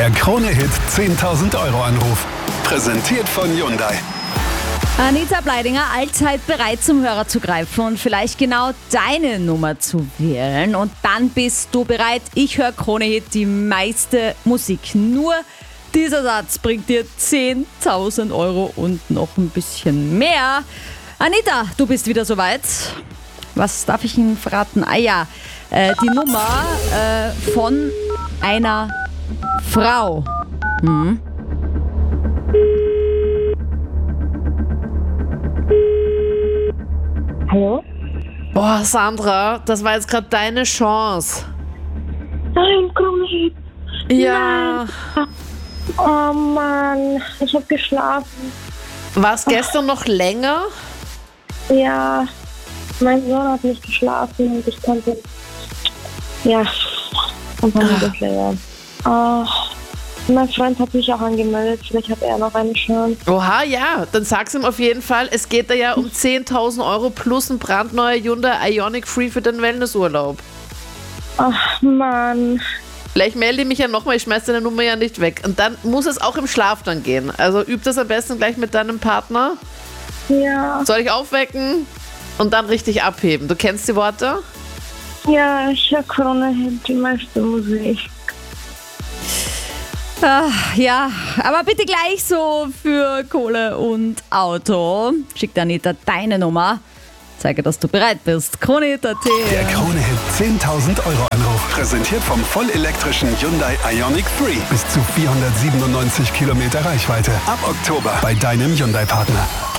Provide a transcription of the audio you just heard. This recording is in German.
Der Krone-Hit 10.000 Euro Anruf. Präsentiert von Hyundai. Anita Bleidinger, allzeit bereit zum Hörer zu greifen und vielleicht genau deine Nummer zu wählen. Und dann bist du bereit. Ich höre Krone-Hit, die meiste Musik. Nur dieser Satz bringt dir 10.000 Euro und noch ein bisschen mehr. Anita, du bist wieder soweit. Was darf ich Ihnen verraten? Die Nummer von einer Frau. Hallo? Boah, Sandra, das war jetzt gerade deine Chance. Nein, komm nicht. Ja. Nein. Oh Mann, ich habe geschlafen. War es gestern noch länger? Ja, mein Sohn hat nicht geschlafen und ich konnte... Ja, und dann ein bisschen länger. Mein Freund hat mich auch angemeldet, vielleicht hat er noch eine Chance. Oha, ja, dann sag's ihm auf jeden Fall. Es geht da ja um 10.000 Euro plus ein brandneuer Hyundai Ioniq Free für den Wellnessurlaub. Ach Mann. Vielleicht melde ich mich ja nochmal, ich schmeiß deine Nummer ja nicht weg. Und dann muss es auch im Schlaf dann gehen. Also üb das am besten gleich mit deinem Partner. Ja. Soll ich aufwecken und dann richtig abheben? Du kennst die Worte? Ja, ich höre Krone-Hit, die meiste Musik. Ja, aber bitte gleich so für Kohle und Auto. Schick der Anita deine Nummer. Zeige, dass du bereit bist. Krone.at. Der Krone-Hit 10.000 Euro Anruf. Präsentiert vom vollelektrischen Hyundai Ioniq 3. Bis zu 497 Kilometer Reichweite. Ab Oktober bei deinem Hyundai-Partner.